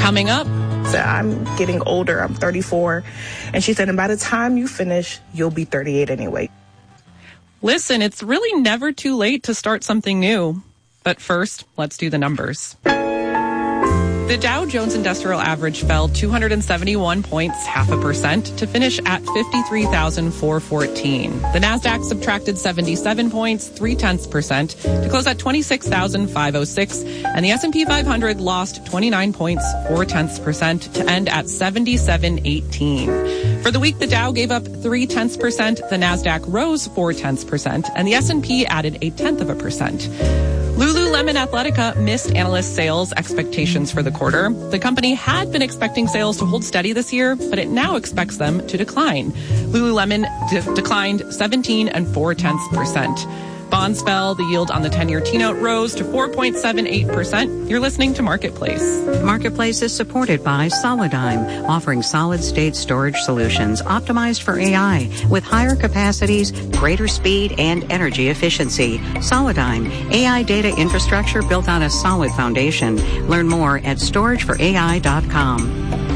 Coming up. So I'm getting older. I'm 34. And she said, and by the time you finish, you'll be 38 anyway. Listen, it's really never too late to start something new. But first, let's do the numbers. The Dow Jones Industrial Average fell 271 points, 0.5%, to finish at 53,414. The Nasdaq subtracted 77 points, 0.3%, to close at 26,506. And the S&P 500 lost 29 points, 0.4%, to end at 7718. For the week, the Dow gave up 0.3%, the Nasdaq rose 0.4%, and the S&P added 0.1%. Lululemon Athletica missed analyst sales expectations for the quarter. The company had been expecting sales to hold steady this year, but it now expects them to decline. Lululemon declined 17.4%. Bonds fell. The yield on the 10-year T-note rose to 4.78%. You're listening to Marketplace. Marketplace is supported by Solidigm, offering solid-state storage solutions optimized for AI with higher capacities, greater speed, and energy efficiency. Solidigm, AI data infrastructure built on a solid foundation. Learn more at storageforai.com.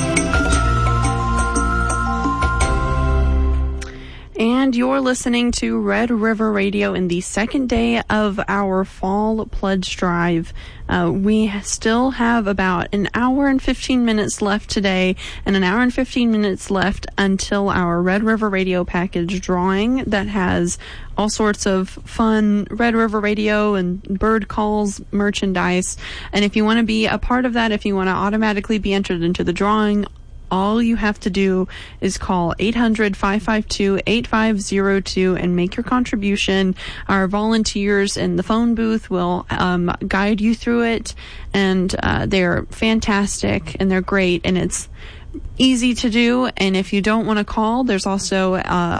And you're listening to Red River Radio in the second day of our fall pledge drive. We still have about an hour and 15 minutes left today and an hour and 15 minutes left until our Red River Radio package drawing that has all sorts of fun Red River Radio and bird calls merchandise. And if you want to be a part of that, if you want to automatically be entered into the drawing, all you have to do is call 800-552-8502 and make your contribution. Our volunteers in the phone booth will guide you through it, and they're fantastic and they're great, and it's easy to do. And if you don't want to call, there's also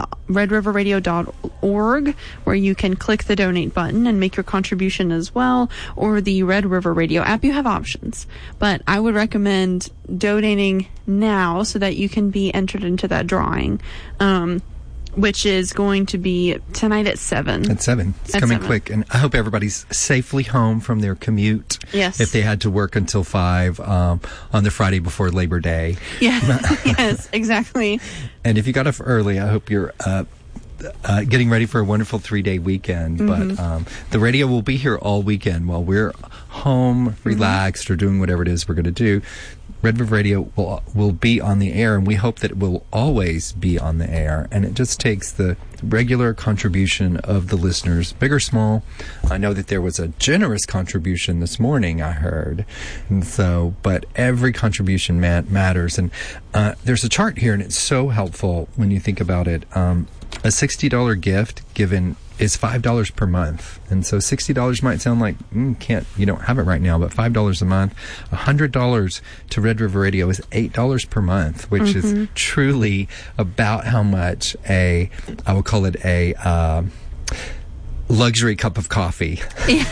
redriverradio.org where you can click the donate button and make your contribution as well, or the Red River Radio app. You have options, but I would recommend donating now so that you can be entered into that drawing, which is going to be tonight at 7. At 7. It's coming quick. And I hope everybody's safely home from their commute. Yes. If they had to work until 5 on the Friday before Labor Day. Yeah. Yes, exactly. And if you got up early, I hope you're getting ready for a wonderful 3-day weekend. Mm-hmm. But the radio will be here all weekend while we're home, relaxed, or doing whatever it is we're going to do. Red River Radio will be on the air, and we hope that it will always be on the air. And it just takes the regular contribution of the listeners, big or small. I know that there was a generous contribution this morning, I heard. And so, but every contribution matters. And there's a chart here, and it's so helpful when you think about it. A $60 gift given is $5 per month. And so $60 might sound like, you don't have it right now, but $5 a month. $100 to Red River Radio is $8 per month, which is truly about how much I will call it a luxury cup of coffee.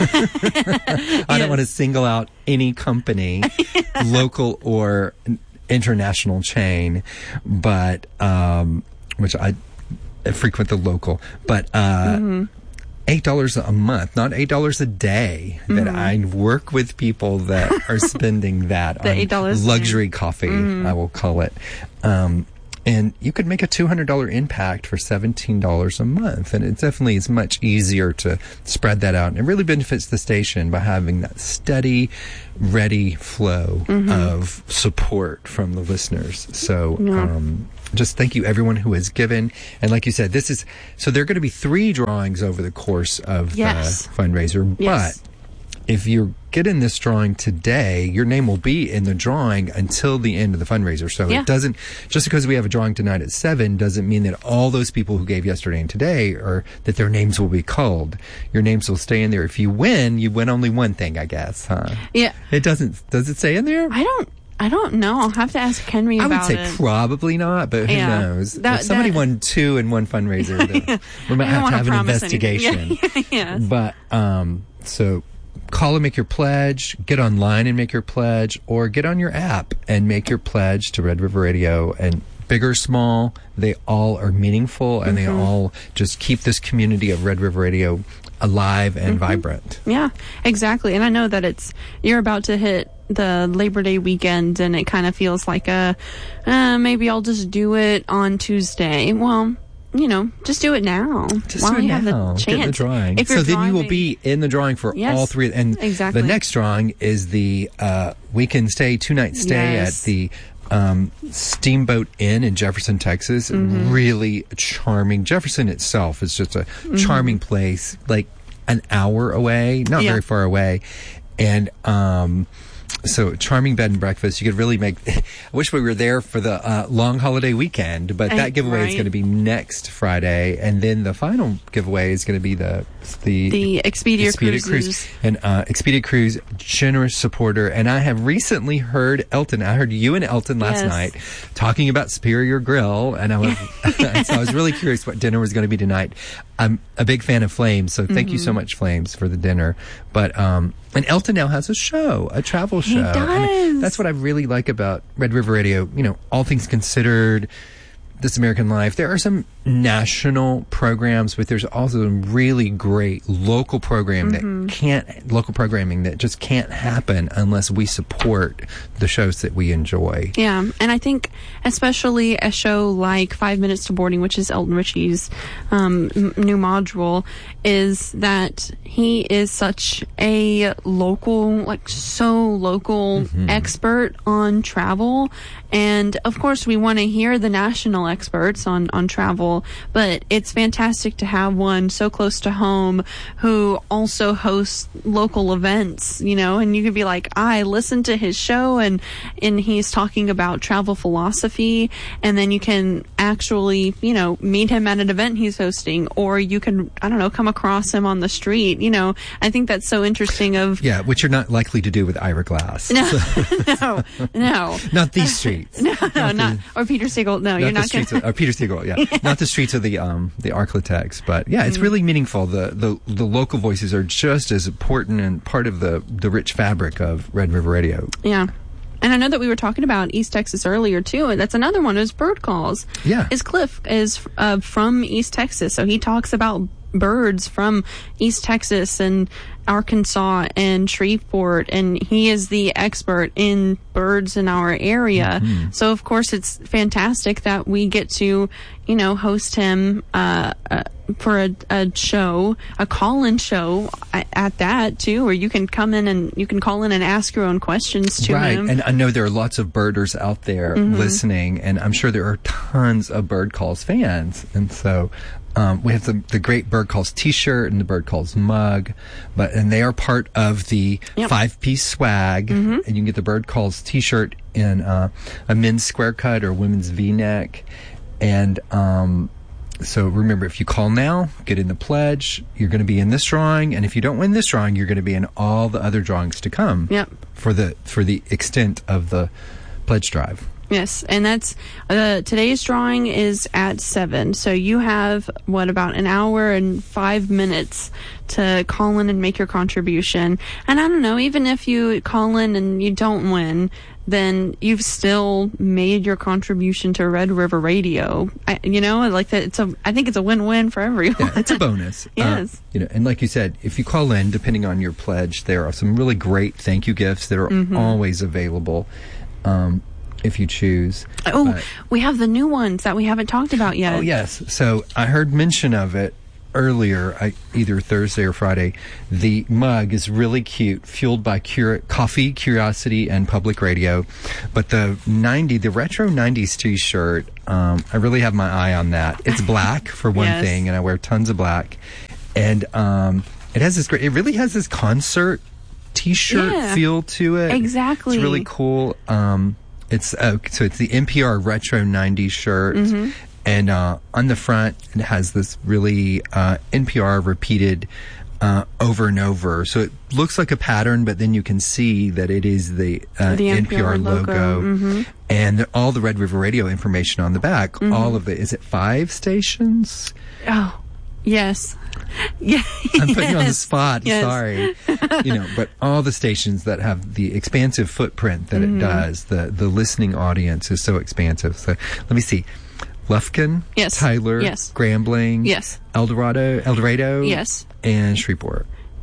I don't want to single out any company, local or international chain, but, which I frequent the local, but $8 a month, not $8 a day, that I work with people that are spending that on $8 luxury coffee, I will call it. And you could make a $200 impact for $17 a month. And it definitely is much easier to spread that out. And it really benefits the station by having that steady, ready flow of support from the listeners. So, just thank you everyone who has given. And like you said, so there are going to be 3 drawings over the course of the fundraiser. Yes. But if you get in this drawing today, your name will be in the drawing until the end of the fundraiser. So it doesn't, just because we have a drawing tonight at 7 doesn't mean that all those people who gave yesterday and today that their names will be called. Your names will stay in there. If you win only one thing, I guess, huh? Yeah. Does it say in there? I don't know. I'll have to ask Henry about it. I would say probably not, but who knows? If somebody won 2 in one fundraiser, we might have to have an investigation. Yes. But, so call and make your pledge, get online and make your pledge, or get on your app and make your pledge to Red River Radio. And big or small, they all are meaningful, and they all just keep this community of Red River Radio alive and vibrant. Yeah, exactly. And I know that you're about to hit the Labor Day weekend, and it kind of feels like maybe I'll just do it on Tuesday. Well, just do it now. While you have the chance. Get in the drawing. So then you will be in the drawing for all three. And exactly. The next drawing is the weekend stay, 2-night stay at the Steamboat Inn in Jefferson, Texas. Really charming. Jefferson itself is just a charming place, like an hour away, not very far away. And so charming bed and breakfast. You could really make. I wish we were there for the long holiday weekend, but that giveaway is going to be next Friday, and then the final giveaway is going to be the Expedia Cruise. And Expedia Cruise, generous supporter. And I have recently heard Elton. I heard you and Elton last night talking about Superior Grill, and I was so I was really curious what dinner was going to be tonight. I'm a big fan of Flames, so thank you so much, Flames, for the dinner. But and Elton now has a show, a travel show. He does. And that's what I really like about Red River Radio. All things considered, This American Life. There are some national programs, but there's also some really great local programming that just can't happen unless we support the shows that we enjoy. Yeah, and I think especially a show like 5 Minutes to Boarding, which is Elton Richie's new module, is that he is such a local expert on travel. And of course, we want to hear the national experts on travel, but it's fantastic to have one so close to home who also hosts local events, and you could be like, I listened to his show and he's talking about travel philosophy, and then you can actually, meet him at an event he's hosting, or you can, come across him on the street. I think that's so interesting which you're not likely to do with Ira Glass. No. Not these streets. Or Peter Siegel. No, you're not going to. Or Peter Siegel, not the streets of the Arklatex, but it's really meaningful. The local voices are just as important and part of the rich fabric of Red River Radio. Yeah. And I know that we were talking about East Texas earlier too. That's another one. Is Bird Calls. Yeah. Cliff is from East Texas, so he talks about birds from East Texas and Arkansas and Shreveport, and he is the expert in birds in our area. So of course it's fantastic that we get to, host him for a show, a call-in show at that too, where you can come in and you can call in and ask your own questions to him. And I know there are lots of birders out there listening, and I'm sure there are tons of Bird Calls fans, and so we have the great Bird Calls t-shirt and the Bird Calls mug, and they are part of the 5-piece swag, and you can get the Bird Calls t-shirt in a men's square cut or women's V-neck. And so remember, if you call now, get in the pledge, you're going to be in this drawing, and if you don't win this drawing, you're going to be in all the other drawings to come for the extent of the pledge drive. Yes, and that's today's drawing is at 7, so you have about an hour and 5 minutes to call in and make your contribution. And I don't know, even if you call in and you don't win, then you've still made your contribution to Red River Radio. I think it's a win-win for everyone. Yeah, it's a bonus. Yes. And like you said, if you call in, depending on your pledge, there are some really great thank you gifts that are always available. If you choose. We have the new ones that we haven't talked about yet. Oh, yes. So I heard mention of it earlier, either Thursday or Friday. The mug is really cute, fueled by coffee, curiosity, and public radio. But the retro 90s t-shirt, I really have my eye on that. It's black, for one thing, and I wear tons of black. And it has this it really has this concert t-shirt feel to it. Exactly. It's really cool. It's the NPR retro 90s shirt, and on the front it has this really NPR repeated over and over. So it looks like a pattern, but then you can see that it is the NPR logo. And all the Red River Radio information on the back. All of it. Is it 5 stations? Oh, yes. Yeah, I'm putting you on the spot. Yes. Sorry. But all the stations that have the expansive footprint that it does, the listening audience is so expansive. So let me see. Lufkin, Tyler, Grambling, El Dorado, and Shreveport.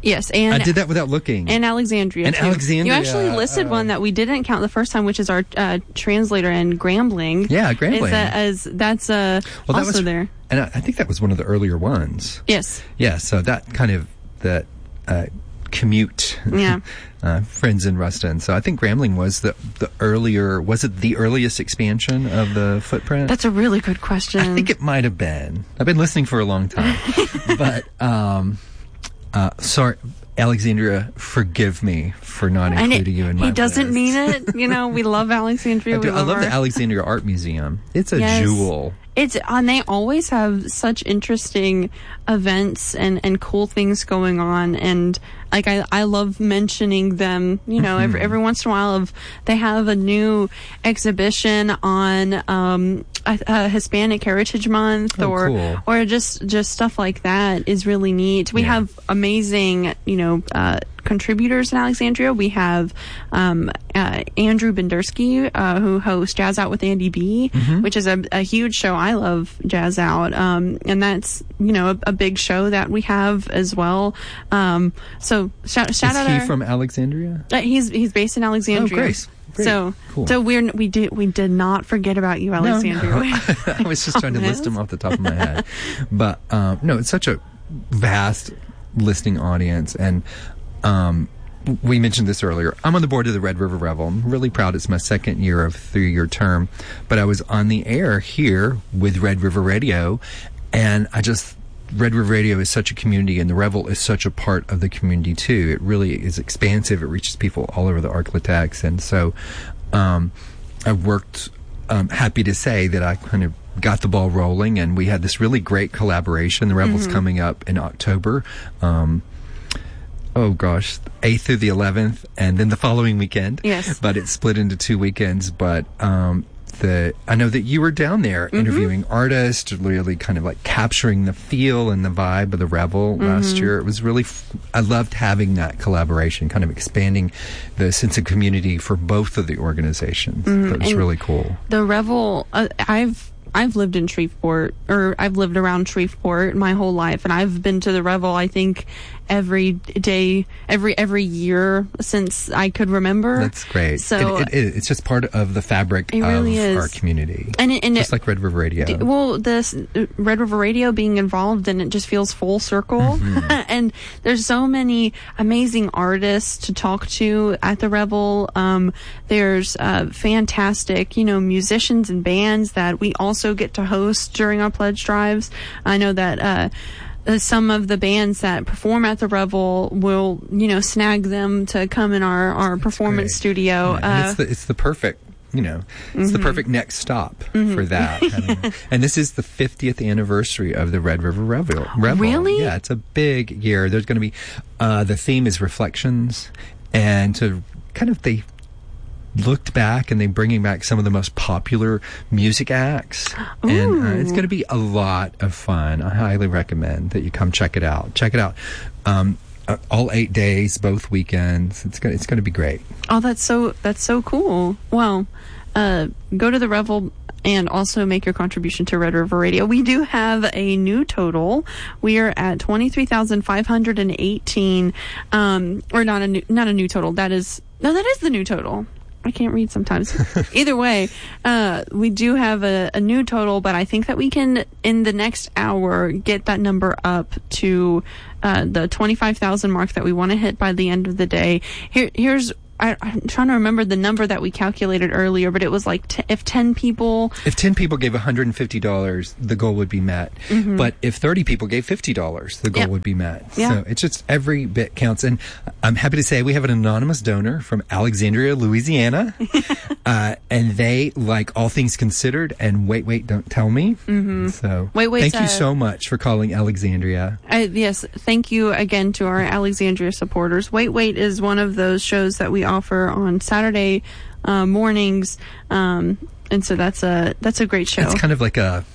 Yes, and I did that without looking. And Alexandria, and too. Alexandria. You actually listed one that we didn't count the first time, which is our translator and Grambling. Yeah, Grambling. That's also there. And I think that was one of the earlier ones. Yes. Yeah, so that kind of that commute. Yeah. Friends in Ruston. So I think Grambling was the earlier. Was it the earliest expansion of the footprint? That's a really good question. I think it might have been. I've been listening for a long time, but sorry, Alexandria, forgive me for not including you in my list. He doesn't list. mean it. I love Alexandria. I love the Alexandria Art Museum. It's a jewel. And they always have such interesting events and cool things going on, and like I love mentioning them. Every once in a while, they have a new exhibition on Hispanic Heritage Month, or just stuff like that is really neat. We have amazing contributors in Alexandria. We have Andrew Bendersky, who hosts Jazz Out with Andy B, which is a huge show. I love Jazz Out, and that's a big show that we have as well. So shout out. Is he from Alexandria? He's based in Alexandria. Oh, great. So cool. So we did not forget about you, Alexandria. No. I was just trying to list them off the top of my head, but no, it's such a vast listening audience, and we mentioned this earlier. I'm on the board of the Red River Revel. I'm really proud. It's my second year of 3-year term, but I was on the air here with Red River Radio, and Red River Radio is such a community, and the Revel is such a part of the community too. It really is expansive. It reaches people all over the Arklatex, and so I worked. Happy to say that I kind of got the ball rolling, and we had this really great collaboration. The Revel's coming up in October. 8th through the 11th, and then the following weekend. Yes. But it's split into 2 weekends. But I know that you were down there interviewing artists, really kind of like capturing the feel and the vibe of the Revel last year. It was really, I loved having that collaboration, kind of expanding the sense of community for both of the organizations. That was really cool. The Revel, I've lived in Shreveport, or I've lived around Shreveport my whole life, and I've been to the Revel, I think, every day, every year since I could remember. That's great. So it's just part of the fabric of our community, and just like Red River Radio. This Red River Radio being involved, and it just feels full circle. And there's so many amazing artists to talk to at the Revel. There's fantastic, musicians and bands that we also get to host during our pledge drives. I know that some of the bands that perform at the Revel will, snag them to come in our performance studio. Yeah, and it's the perfect, it's the perfect next stop for that. And this is the 50th anniversary of the Red River Revel. Really? Yeah, it's a big year. There's going to be, the theme is reflections, and to kind of they looked back, and they're bringing back some of the most popular music acts. Ooh. And it's going to be a lot of fun. I highly recommend that you come check it out. All 8 days, both weekends. It's going to be great. Oh, that's so cool. Well, go to the Revel and also make your contribution to Red River Radio. We do have a new total. We are at 23,518. Or not a new total. That is the new total. I can't read sometimes. Either way, we do have a new total, but I think that we can, in the next hour, get that number up to the 25,000 mark that we want to hit by the end of the day. Here's I'm trying to remember the number that we calculated earlier, but it was like if 10 people gave $150, the goal would be met. But if 30 people gave $50, the goal would be met. Yeah. So it's just every bit counts. And I'm happy to say we have an anonymous donor from Alexandria, Louisiana. And they like All Things Considered and Wait, Don't Tell Me. So thank you so much for calling Alexandria. Yes, thank you again to our Alexandria supporters. Wait is one of those shows that we offer on Saturday mornings, and so that's a great show. It's kind of like a